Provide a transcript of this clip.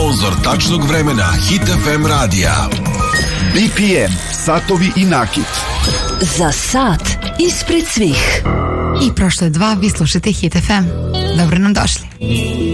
Sponzor tačnog vremena Hit FM radija. BPM, satovi i nakit. Za sat ispred svih. I prošlo je 2, vi slušate Hit FM. Dobro nam došli.